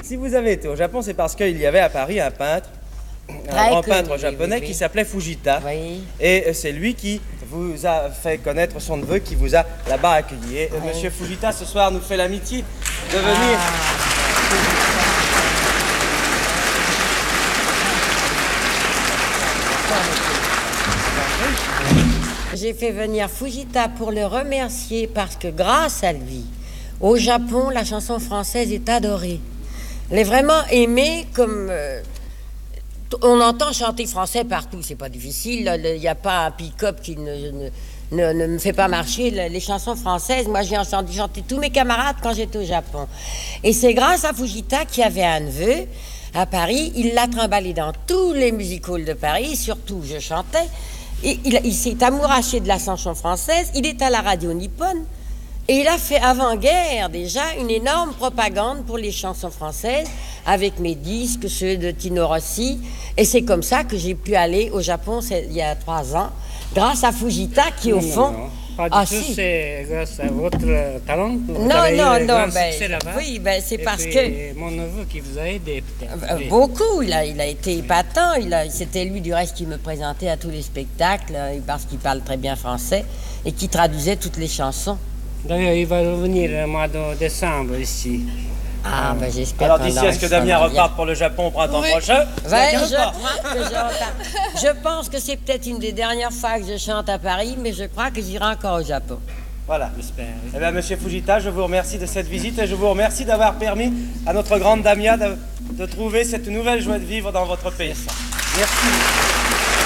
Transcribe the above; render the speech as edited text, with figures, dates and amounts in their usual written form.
Si vous avez été au Japon, c'est parce qu'il y avait à Paris un peintre, un grand peintre japonais qui s'appelait Fujita. Oui. Et c'est lui qui vous a fait connaître son neveu, qui vous a là-bas accueilli. Et Monsieur Fujita, ce soir, nous fait l'amitié de venir... J'ai fait venir Fujita pour le remercier parce que grâce à lui, au Japon, la chanson française est adorée. Elle est vraiment aimée comme... on entend chanter français partout, c'est pas difficile. Il n'y a pas un pick-up qui ne me fait pas marcher. Les chansons françaises, moi j'ai entendu chanter tous mes camarades quand j'étais au Japon. Et c'est grâce à Fujita qui avait un neveu à Paris. Il l'a trimballé dans tous les music-halls de Paris, surtout je chantais. Et il s'est amouraché de la chanson française, il est à la radio nippone et il a fait avant-guerre déjà une énorme propagande pour les chansons françaises avec mes disques, ceux de Tino Rossi. Et c'est comme ça que j'ai pu aller au Japon il y a 3 ans, grâce à Fujita qui au fond... Pas du tout, c'est grâce à votre talent. Non, oui, c'est parce que... mon neveu qui vous a aidé, peut-être. Beaucoup, il a été épatant. C'était lui, du reste, qui me présentait à tous les spectacles, parce qu'il parle très bien français et qui traduisait toutes les chansons. D'ailleurs, il va revenir au mois de décembre ici. Ah, j'espère. Alors d'ici à ce que Damien reparte pour le Japon au printemps prochain, je pense que c'est peut-être une des dernières fois que je chante à Paris, mais je crois que j'irai encore au Japon. Voilà. J'espère. Eh bien, Monsieur Fujita, je vous remercie de cette visite et je vous remercie d'avoir permis à notre grande Damia de trouver cette nouvelle joie de vivre dans votre pays. Merci.